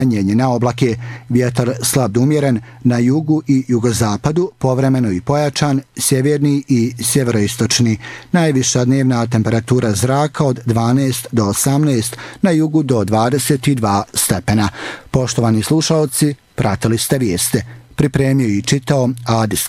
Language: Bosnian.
Njenje na oblake, vjetar slab do umjeren, na jugu i jugozapadu, povremeno i pojačan, sjeverni i sjeveroistočni. Najviša dnevna temperatura zraka od 12 do 18, na jugu do 22 stepena. Poštovani slušaoci, pratili ste vijeste. Pripremio i čitao Adis